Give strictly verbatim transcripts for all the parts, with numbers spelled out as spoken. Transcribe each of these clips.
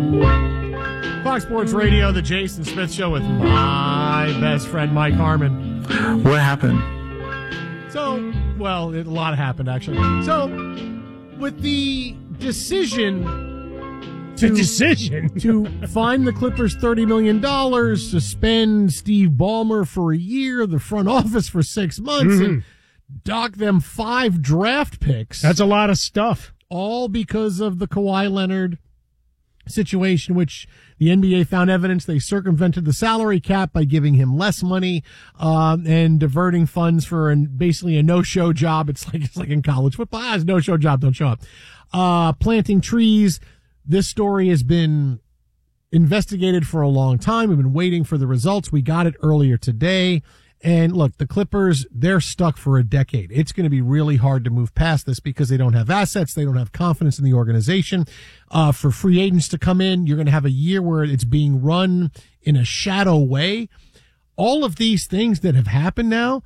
Fox Sports Radio, the Jason Smith Show with my best friend, Mike Harmon. What happened? So, well, it, a lot happened, actually. So, with the decision to, the decision to fine the Clippers thirty million dollars, suspend Steve Ballmer for a year, the front office for six months, mm-hmm. and dock them five draft picks. That's a lot of stuff. All because of the Kawhi Leonard situation, which the N B A found evidence they circumvented the salary cap by giving him less money um, and diverting funds for an, basically a no-show job. It's like it's like in college football. Ah, it's a no-show job, don't show up. Uh, planting trees. This story has been investigated for a long time. We've been waiting for the results. We got it earlier today. And look, the Clippers, they're stuck for a decade. It's going to be really hard to move past this because they don't have assets. They don't have confidence in the organization. Uh, for free agents to come in, you're going to have a year where it's being run in a shadow way. All of these things that have happened now,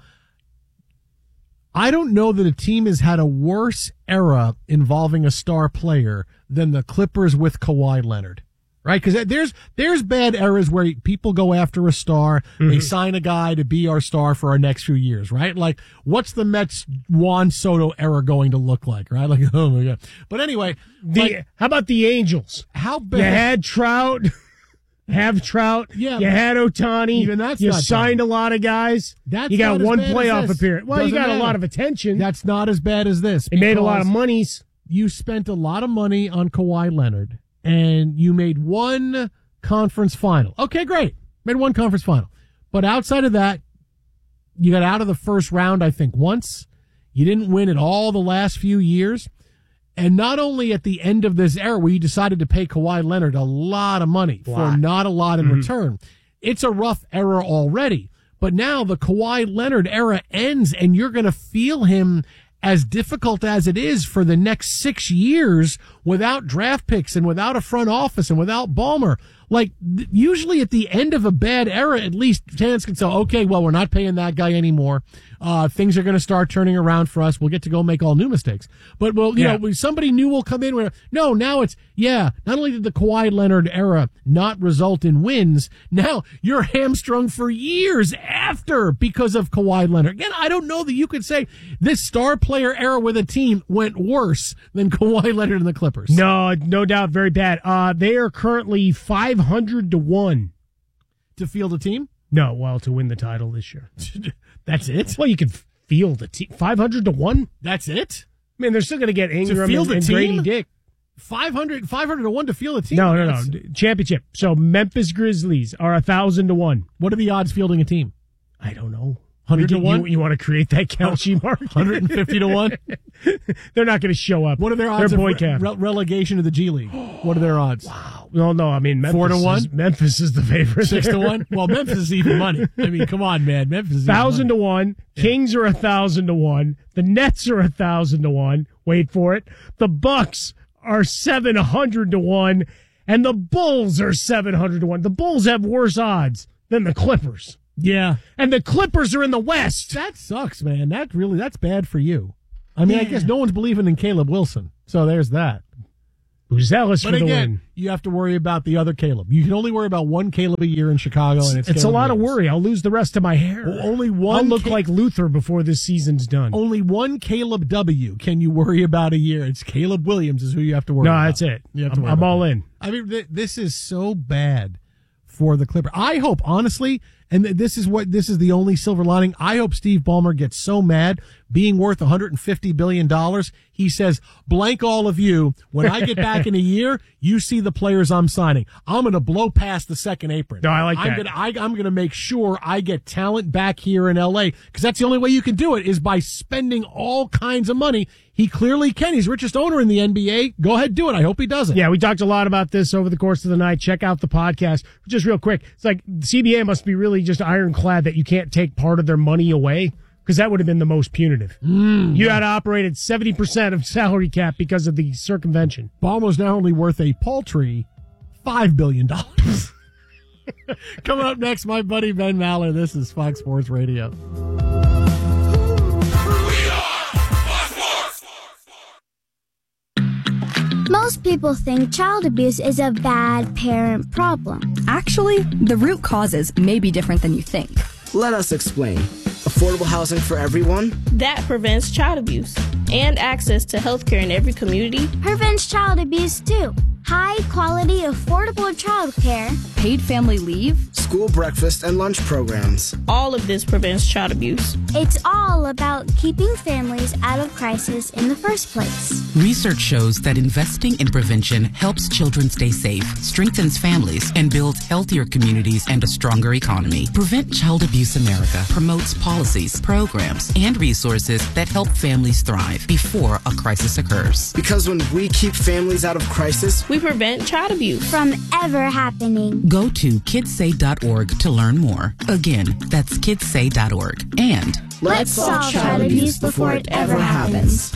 I don't know that a team has had a worse era involving a star player than the Clippers with Kawhi Leonard. Right? Because there's, there's bad eras where people go after a star. Mm-hmm. They sign a guy to be our star for our next few years, right? Like, what's the Mets Juan Soto era going to look like, right? Like, oh my God. But anyway. The, like, how about the Angels? How bad? You had Trout, have Trout. Yeah. You had Ohtani. Even that's You not signed bad. a lot of guys. That's you got not one as bad playoff as this. appearance. Well, Doesn't you got matter. a lot of attention. That's not as bad as this. They made a lot of monies. You spent a lot of money on Kawhi Leonard, and you made one conference final. Okay, great. Made one conference final. But outside of that, you got out of the first round, I think, once. You didn't win it all the last few years. And not only at the end of this era where you decided to pay Kawhi Leonard a lot of money Wow. for not a lot in Mm-hmm. return. It's a rough era already. But now the Kawhi Leonard era ends, and you're going to feel him as difficult as it is for the next six years without draft picks and without a front office and without Ballmer. Like, th- usually at the end of a bad era, at least fans can say, okay, well, we're not paying that guy anymore. Uh, things are going to start turning around for us. We'll get to go make all new mistakes. But, well, you Yeah. know, somebody new will come in. Where, no, now it's, yeah, not only did the Kawhi Leonard era not result in wins, now you're hamstrung for years after because of Kawhi Leonard. Again, I don't know that you could say this star player era with a team went worse than Kawhi Leonard and the Clippers. No, no doubt, very bad. Uh, they are currently five hundred to one. To field a team? No, well, to win the title this year. That's it? Well, you can field a team. five hundred to one? That's it? I mean, they're still going to get Ingram field and, a and team? Grady Dick. five hundred, five hundred to one to field a team? No, no, no. That's- Championship. So Memphis Grizzlies are one thousand to one. What are the odds fielding a team? I don't know. one hundred to You- one? You, you want to create that Kelce market? one hundred fifty to one? They're not going to show up. What are their odds They're of boy re- cap. re- relegation to the G League? What are their odds? Wow. No, no. I mean, Memphis Four to one? Is, Memphis is the favorite. Six to one? Well, Memphis is even money. I mean, come on, man. Memphis is even Thousand money. to one. Kings are a thousand to one. The Nets are a thousand to one. Wait for it. The Bucks are seven hundred to one, and the Bulls are seven hundred to one. The Bulls have worse odds than the Clippers, Yeah. and the Clippers are in the West. That sucks, man. That really, that's bad for you. I mean, I guess no one's believing in Caleb Wilson. So there's that. Who's zealous But for the again, win? you have to worry about the other Caleb. You can only worry about one Caleb a year in Chicago, and it's It's a Caleb lot of Williams. worry. I'll lose the rest of my hair. Well, only one I'll look Ca- like Luther before this season's done. Only one Caleb W. can you worry about a year. It's Caleb Williams is who you have to worry no, about. that's it. You have to I'm, worry I'm about all that. in. I mean, th- this is so bad for the Clippers. I hope, honestly, and th- this is what this is the only silver lining. I hope Steve Ballmer gets so mad, being worth one hundred fifty billion dollars, he says, blank all of you. When I get back in a year, you see the players I'm signing. I'm going to blow past the second apron. No, I like I'm that. Gonna, I, I'm going to make sure I get talent back here in L A, because that's the only way you can do it is by spending all kinds of money. He clearly can. He's the richest owner in the N B A. Go ahead, do it. I hope he does it. Yeah, we talked a lot about this over the course of the night. Check out the podcast. Just real quick, it's like C B A must be really just ironclad that you can't take part of their money away, because that would have been the most punitive. Mm. You had to operate at seventy percent of salary cap because of the circumvention. Ballmer's now only worth a paltry five billion dollars. Coming up next, my buddy Ben Maller. This is Fox Sports Radio. Most people think child abuse is a bad parent problem. Actually, the root causes may be different than you think. Let us explain. Affordable housing for everyone? That prevents child abuse. And access to health care in every community prevents child abuse too. High quality, affordable child care. Paid family leave. School breakfast and lunch programs. All of this prevents child abuse. It's all about keeping families out of crisis in the first place. Research shows that investing in prevention helps children stay safe, strengthens families, and builds healthier communities and a stronger economy. Prevent Child Abuse America promotes policies, programs, and resources that help families thrive before a crisis occurs. Because when we keep families out of crisis, we prevent child abuse from ever happening. Go to kids say dot org to learn more. Again, that's kids say dot org. And let's solve child abuse before it ever happens.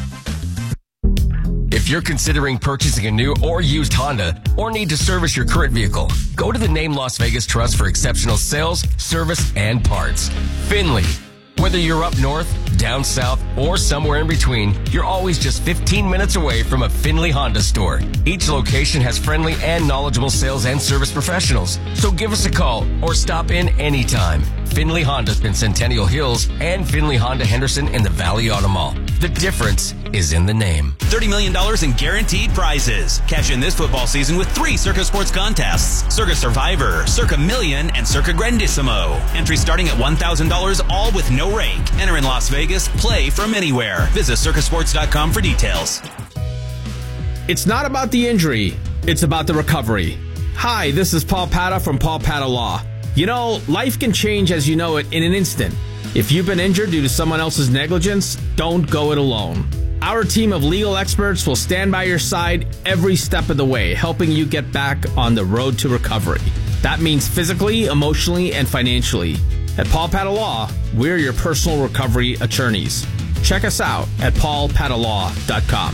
If you're considering purchasing a new or used Honda or need to service your current vehicle, go to the Name Las Vegas Trust for exceptional sales, service, and parts. Finley. Whether you're up north, down south, or somewhere in between, you're always just fifteen minutes away from a Finley Honda store. Each location has friendly and knowledgeable sales and service professionals. So give us a call or stop in anytime. Finley Honda in Centennial Hills and Finley Honda Henderson in the Valley Auto Mall. The difference is in the name. thirty million dollars in guaranteed prizes. Cash in this football season with three Circa Sports contests. Circa Survivor, Circa Million, and Circa Grandissimo. Entry starting at one thousand dollars, all with no rake. Enter in Las Vegas. Play from anywhere. Visit circa sports dot com for details. It's not about the injury. It's about the recovery. Hi, this is Paul Pata from Paul Pata Law. You know, life can change as you know it in an instant. If you've been injured due to someone else's negligence, don't go it alone. Our team of legal experts will stand by your side every step of the way, helping you get back on the road to recovery. That means physically, emotionally, and financially. At Paul Pata Law, we're your personal recovery attorneys. Check us out at paul pata law dot com.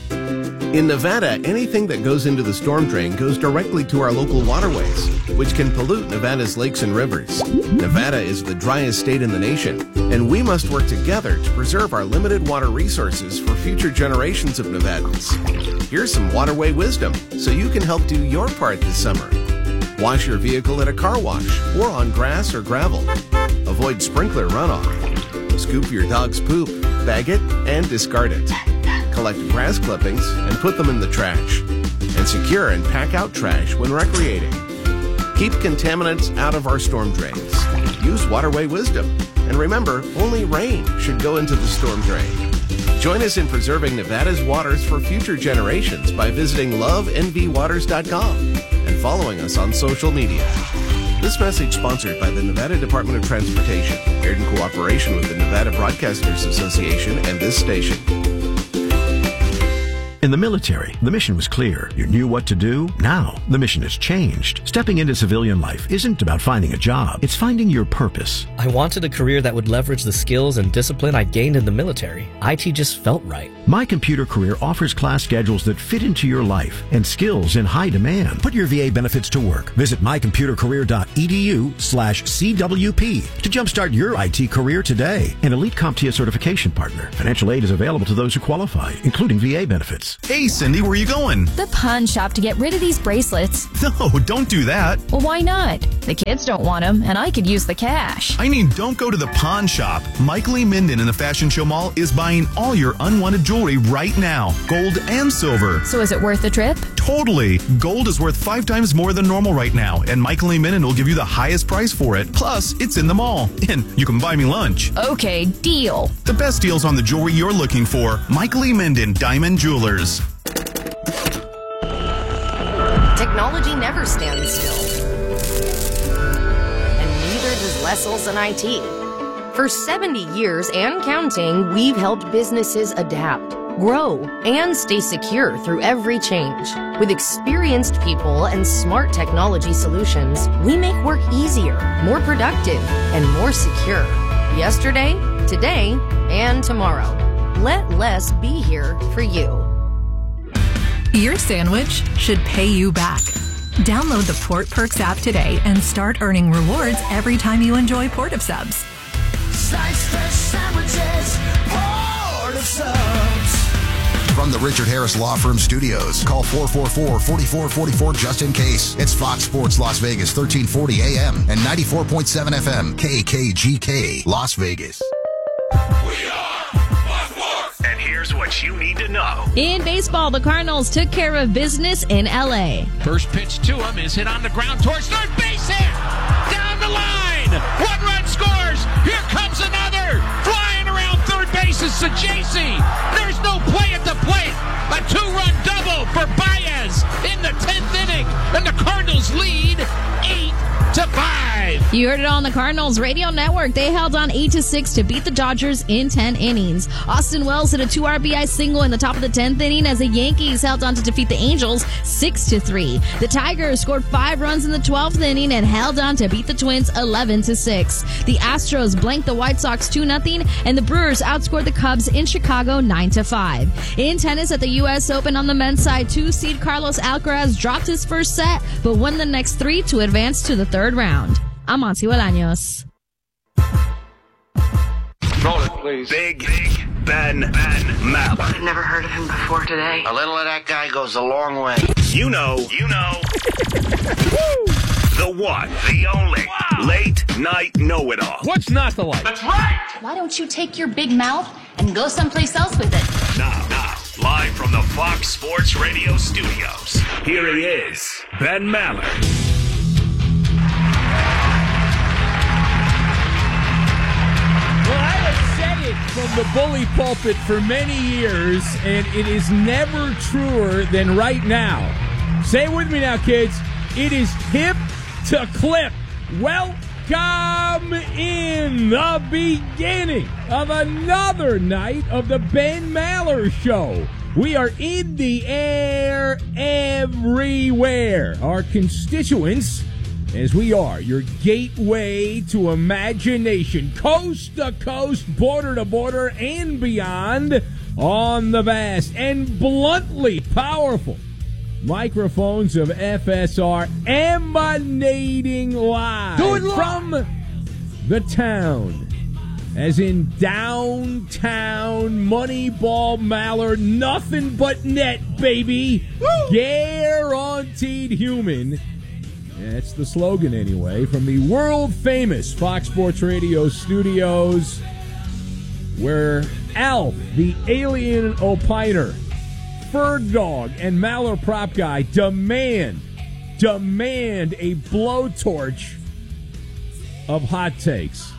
In Nevada, anything that goes into the storm drain goes directly to our local waterways, which can pollute Nevada's lakes and rivers. Nevada is the driest state in the nation, and we must work together to preserve our limited water resources for future generations of Nevadans. Here's some waterway wisdom so you can help do your part this summer. Wash your vehicle at a car wash or on grass or gravel. Avoid sprinkler runoff. Scoop your dog's poop, bag it, and discard it. Collect grass clippings and put them in the trash. And secure and pack out trash when recreating. Keep contaminants out of our storm drains. Use waterway wisdom. And remember, only rain should go into the storm drain. Join us in preserving Nevada's waters for future generations by visiting love n v waters dot com and following us on social media. This message sponsored by the Nevada Department of Transportation, aired in cooperation with the Nevada Broadcasters Association and this station. In the military, the mission was clear. You knew what to do. Now, the mission has changed. Stepping into civilian life isn't about finding a job. It's finding your purpose. I wanted a career that would leverage the skills and discipline I gained in the military. I T just felt right. My Computer Career offers class schedules that fit into your life and skills in high demand. Put your V A benefits to work. Visit my computer career dot e d u slash C W P to jumpstart your I T career today. An elite CompTIA certification partner. Financial aid is available to those who qualify, including V A benefits. Hey, Cindy, where are you going? The pawn shop to get rid of these bracelets. No, don't do that. Well, why not? The kids don't want them, and I could use the cash. I mean, don't go to the pawn shop. Mike Lee Minden in the Fashion Show Mall is buying all your unwanted jewelry right now, gold and silver. So is it worth the trip? Totally. Gold is worth five times more than normal right now, and Mike Lee Minden will give you the highest price for it. Plus, it's in the mall, and you can buy me lunch. Okay, deal. The best deals on the jewelry you're looking for. Mike Lee Minden Diamond Jewelers. Technology never stands still. And neither does Wessels and I T. For seventy years and counting, we've helped businesses adapt, grow, and stay secure through every change. With experienced people and smart technology solutions, we make work easier, more productive, and more secure. Yesterday, today, and tomorrow. Let less be here for you. Your sandwich should pay you back. Download the Port Perks app today and start earning rewards every time you enjoy Port of Subs. Slice fresh sandwiches, Port of Subs. From the Richard Harris Law Firm Studios, call four four four, four four four four just in case. It's Fox Sports Las Vegas, thirteen forty A M and ninety-four point seven F M, K K G K, Las Vegas. And here's what you need to know. In baseball, the Cardinals took care of business in L A. First pitch to him is hit on the ground towards third base hit. Down the line. One run scores. Here comes another. Flying around third base is Sajaci. There's no play at the plate. A two-run double for Baez in the tenth inning. And the Cardinals lead eight to five. You heard it on the Cardinals radio network. They held on eight to six to beat the Dodgers in ten innings. Austin Wells hit a two R B I single in the top of the tenth inning as the Yankees held on to defeat the Angels six to three. The Tigers scored five runs in the twelfth inning and held on to beat the Twins eleven to six. The Astros blanked the White Sox two nothing, and the Brewers outscored the Cubs in Chicago nine to five. In tennis at the U S Open on the men's side, two-seed Carlos Alcaraz dropped his first set but won the next three to advance to the third round. I'm Monty Bolaños. Roll it, please. Big, big Ben, Ben Maller. I've never heard of him before today. A little of that guy goes a long way. You know, you know. The one, the only, wow. Late night know-it-all. What's not to like? That's right. Why don't you take your big mouth and go someplace else with it? Now, now, live from the Fox Sports Radio studios, here he is, Ben Maller. Well, I have said it from the bully pulpit for many years, and it is never truer than right now. Say it with me now, kids. It is hip to clip. Welcome in the beginning of another night of the Ben Maller Show. We are in the air everywhere. Our constituents, as we are, your gateway to imagination, coast to coast, border to border, and beyond on the vast and bluntly powerful microphones of F S R emanating live from the town, as in downtown Moneyball Maller, nothing but net, baby. Woo! Guaranteed human. That's the slogan anyway, from the world-famous Fox Sports Radio studios, where Alf, the alien opiner, Bird Dog, and Maller Prop Guy demand, demand a blowtorch of hot takes.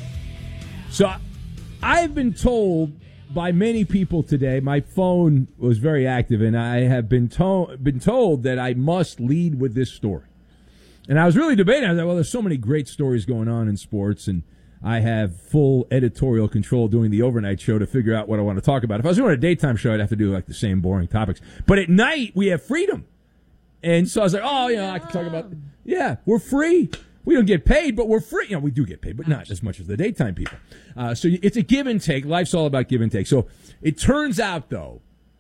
So I've been told by many people today, my phone was very active, and I have been, to- been told that I must lead with this story. And I was really debating. I thought, well, there's so many great stories going on in sports, and I have full editorial control doing the overnight show to figure out what I want to talk about. If I was doing a daytime show, I'd have to do like the same boring topics. But at night, we have freedom. And so I was like, oh, you know, I can talk about, yeah, we're free. We don't get paid, but we're free. You know, we do get paid, but not as much as the daytime people. Uh, so it's a give and take. Life's all about give and take. So it turns out, though,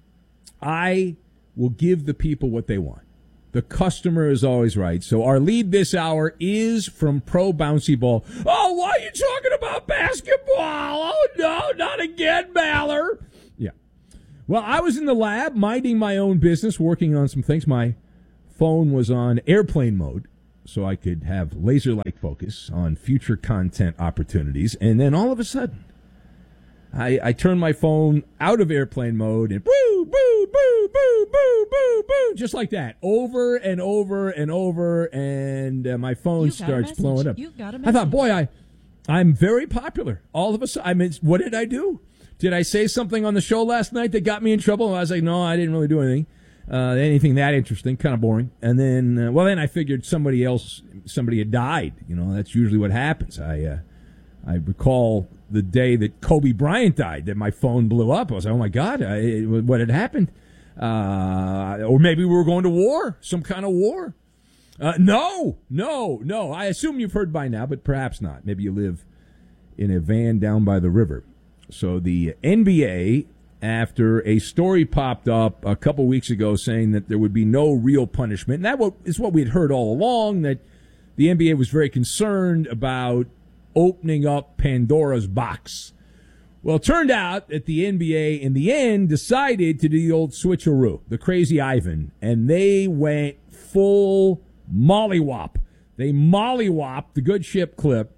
I will give the people what they want. The customer is always right. So our lead this hour is from Pro Bouncy Ball. Oh, why are you talking about basketball? Oh, no, not again, Maller. Yeah. Well, I was in the lab minding my own business, working on some things. My phone was on airplane mode, so I could have laser-like focus on future content opportunities. And then all of a sudden, I, I turned my phone out of airplane mode and boo, boo, boo, boo, boo, boo, boo, just like that, over and over and over, and uh, my phone starts blowing up. I thought, boy, I, I'm very popular. All of a sudden, I mean, what did I do? Did I say something on the show last night that got me in trouble? I was like, no, I didn't really do anything. Uh, anything that interesting, kind of boring. And then, uh, well, then I figured somebody else, somebody had died. You know, that's usually what happens. I, uh, I recall the day that Kobe Bryant died, that my phone blew up. I was like, oh, my God, I, what had happened? Uh, or maybe we were going to war, some kind of war. Uh, no, no, no. I assume you've heard by now, but perhaps not. Maybe you live in a van down by the river. So the N B A, after a story popped up a couple weeks ago saying that there would be no real punishment, and that is what we had heard all along, that the N B A was very concerned about opening up Pandora's box Well, it turned out that the N B A, in the end, decided to do the old switcheroo, the crazy Ivan, and they went full mollywop. They mollywopped the good ship clip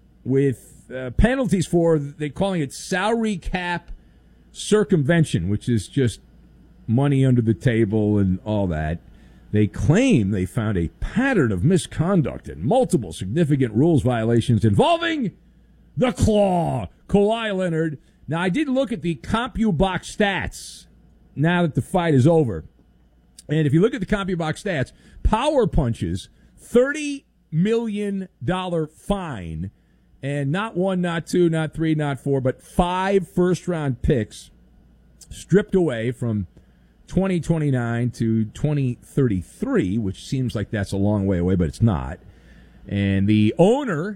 with uh, penalties for, they're calling it salary cap circumvention, which is just money under the table and all that. They claim they found a pattern of misconduct and multiple significant rules violations involving the Claw, Kawhi Leonard. Now, I did look at the CompuBox stats now that the fight is over. And if you look at the CompuBox stats, power punches, thirty million dollars fine, and not one, not two, not three, not four, but five first-round picks stripped away from twenty twenty-nine to twenty thirty-three, which seems like that's a long way away, but it's not. And the owner,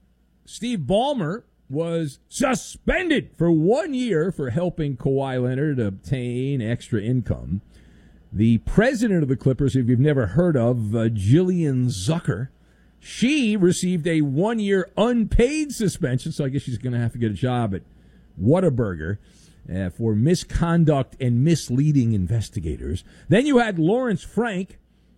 Steve Ballmer, was suspended for one year for helping Kawhi Leonard obtain extra income. The president of the Clippers, if you've never heard of, uh, Jillian Zucker, she received a one-year unpaid suspension, so I guess she's going to have to get a job at Whataburger uh, for misconduct and misleading investigators. Then you had Lawrence Frank,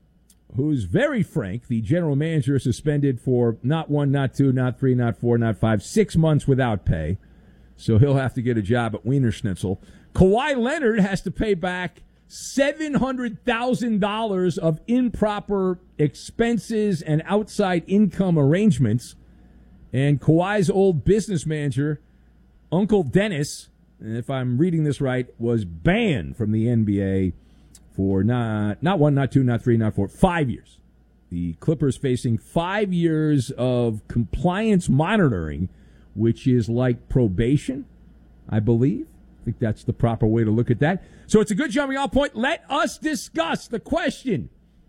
who's very frank, the general manager, suspended for not one, not two, not three, not four, not five, six months without pay. So he'll have to get a job at Wiener Schnitzel. Kawhi Leonard has to pay back seven hundred thousand dollars of improper expenses and outside income arrangements. And Kawhi's old business manager, Uncle Dennis, if I'm reading this right, was banned from the N B A for not not one, not two, not three, not four, five years. The Clippers facing five years of compliance monitoring, which is like probation, I believe. I think that's the proper way to look at that. So it's a good jumping off point. Let us discuss the question.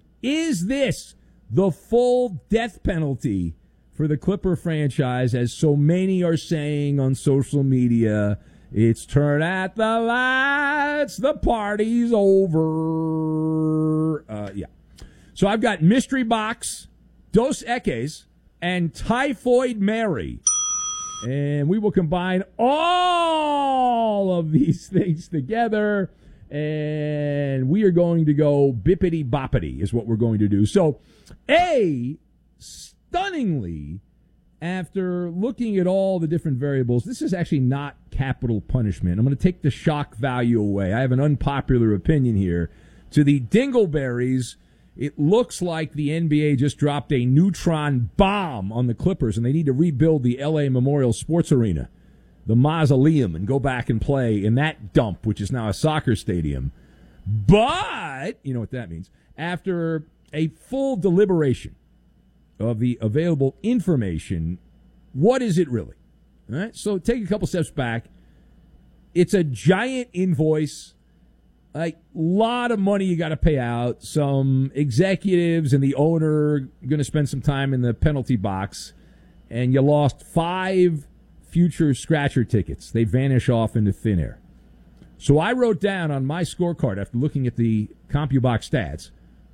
Is this the full death penalty for the Clipper franchise, as so many are saying on social media? It's turn out the lights, the party's over. Uh, yeah. So I've got Mystery Box, Dos Equis, and Typhoid Mary. And we will combine all of these things together, and we are going to go bippity boppity is what we're going to do. So, A, stunningly, after looking at all the different variables, this is actually not capital punishment. I'm going to take the shock value away. I have an unpopular opinion here. To the Dingleberries, it looks like the N B A just dropped a neutron bomb on the Clippers, and they need to rebuild the L A Memorial Sports Arena, the mausoleum, and go back and play in that dump, which is now a soccer stadium. But, you know what that means, after a full deliberation of the available information, what is it really? All right, so take a couple steps back. It's a giant invoice, a lot of money you got to pay out. Some executives and the owner going to spend some time in the penalty box, and you lost five future scratcher tickets. They vanish off into thin air. So I wrote down on my scorecard after looking at the CompuBox stats,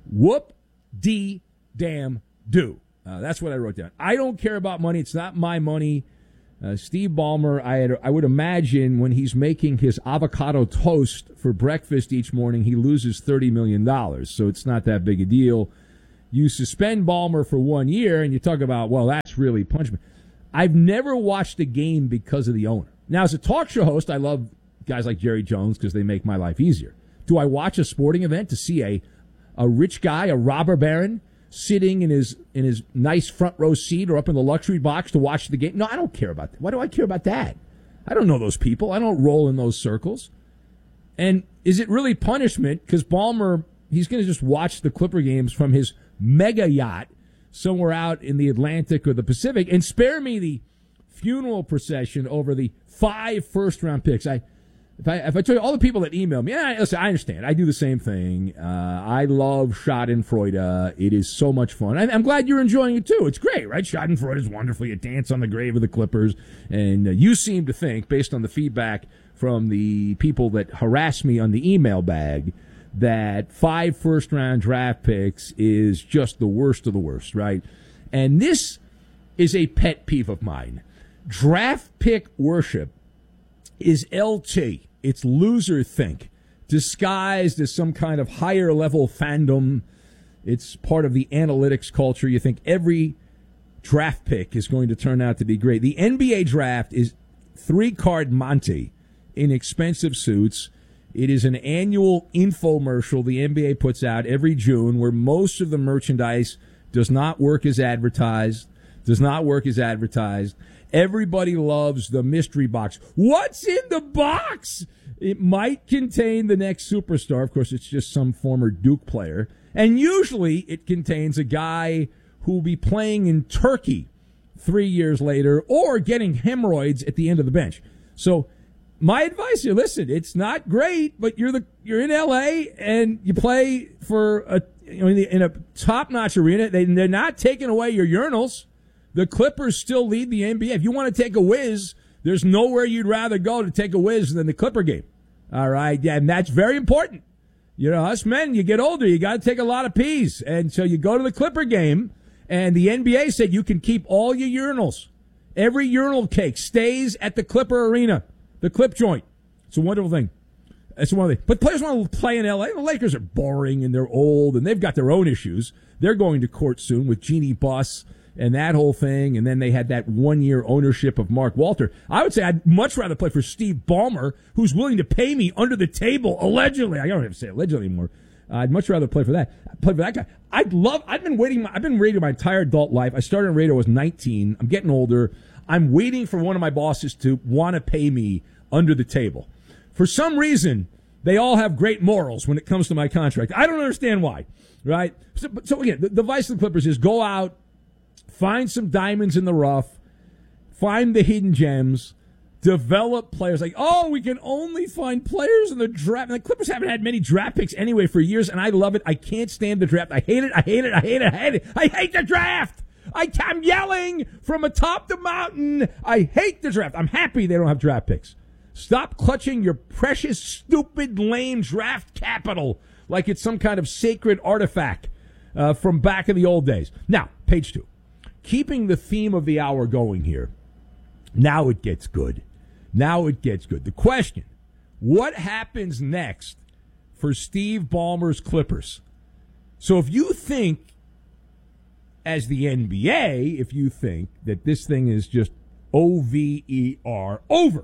whoop-dee-damn-do. Uh, that's what I wrote down. I don't care about money. It's not my money. Uh, Steve Ballmer, I, had, I would imagine when he's making his avocado toast for breakfast each morning, he loses thirty million dollars. So it's not that big a deal. You suspend Ballmer for one year, and you talk about, well, that's really punishment. I've never watched a game because of the owner. Now, as a talk show host, I love guys like Jerry Jones because they make my life easier. Do I watch a sporting event to see a, a rich guy, a robber baron, sitting in his in his nice front row seat or up in the luxury box to watch the game? No, I don't care about that. Why do I care about that? I don't know those people. I don't roll in those circles. And is it really punishment? Because Ballmer, he's going to just watch the Clipper games from his mega yacht somewhere out in the Atlantic or the Pacific and spare me the funeral procession over the five first-round picks. I If I if I tell you all the people that email me, yeah, listen, I understand. I do the same thing. Uh, I love Schadenfreude. It is so much fun. I, I'm glad you're enjoying it too. It's great, right? Schadenfreude is wonderful. You dance on the grave of the Clippers, and uh, you seem to think, based on the feedback from the people that harass me on the email bag, that five first-round draft picks is just the worst of the worst, right? And this is a pet peeve of mine. Draft pick worship is L T. It's loser think, disguised as some kind of higher level fandom. It's part of the analytics culture. You think every draft pick is going to turn out to be great. The N B A draft is three-card Monte in expensive suits. It is an annual infomercial the N B A puts out every June where most of the merchandise does not work as advertised, does not work as advertised. Everybody loves the mystery box. What's in the box? It might contain the next superstar. Of course, it's just some former Duke player. And usually it contains a guy who will be playing in Turkey three years later or getting hemorrhoids at the end of the bench. So my advice here, listen, it's not great, but you're the you're in L A and you play for a you know, in, the, in a top-notch arena. They, they're not taking away your urinals. The Clippers still lead the N B A. If you want to take a whiz, there's nowhere you'd rather go to take a whiz than the Clipper game. All right, yeah, and that's very important. You know, us men, you get older, you got to take a lot of pees. And so you go to the Clipper game, and the N B A said you can keep all your urinals. Every urinal cake stays at the Clipper arena, the Clip joint. It's a wonderful thing. It's one thing. But players want to play in L A. The Lakers are boring, and they're old, and they've got their own issues. They're going to court soon with Jeannie Buss and that whole thing, and then they had that one-year ownership of Mark Walter. I would say I'd much rather play for Steve Ballmer, who's willing to pay me under the table, allegedly. I don't have to say allegedly anymore. Uh, I'd much rather play for that. Play for that guy. I'd love. I've been waiting. I've been radio my entire adult life. I started on radio. I was nineteen. I'm getting older. I'm waiting for one of my bosses to want to pay me under the table. For some reason, they all have great morals when it comes to my contract. I don't understand why. Right. So, so again, the, the advice of the Clippers is go out. Find some diamonds in the rough. Find the hidden gems. Develop players. Like, oh, we can only find players in the draft. And the Clippers haven't had many draft picks anyway for years, and I love it. I can't stand the draft. I hate it. I hate it. I hate it. I hate it. I hate the draft. I, I'm yelling from atop the mountain. I hate the draft. I'm happy they don't have draft picks. Stop clutching your precious, stupid, lame draft capital like it's some kind of sacred artifact uh, from back in the old days. Now, page two. Keeping the theme of the hour going here, now it gets good. Now it gets good. The question, what happens next for Steve Ballmer's Clippers? So if you think, as the N B A, if you think that this thing is just O V E R, over,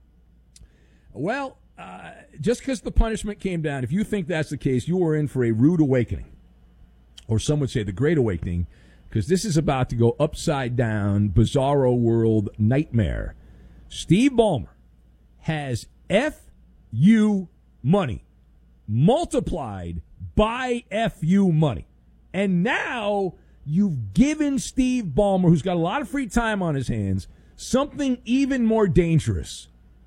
well, uh, just because the punishment came down, if you think that's the case, you are in for a rude awakening. Or some would say the Great Awakening, because this is about to go upside down, bizarro world nightmare. Steve Ballmer has F U money multiplied by F U money. And now you've given Steve Ballmer, who's got a lot of free time on his hands, something even more dangerous.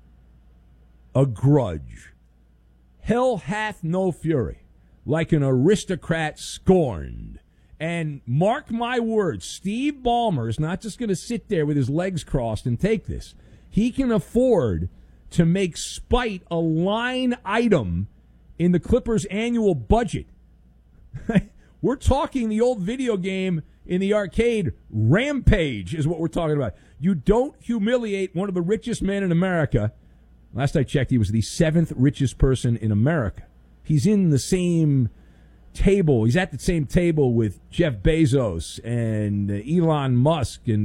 A grudge. Hell hath no fury, like an aristocrat scorned. And mark my words, Steve Ballmer is not just going to sit there with his legs crossed and take this. He can afford to make spite a line item in the Clippers' annual budget. We're talking the old video game in the arcade, Rampage is what we're talking about. You don't humiliate one of the richest men in America. Last I checked, he was the seventh richest person in America. He's in the same table. He's at the same table with Jeff Bezos and Elon Musk and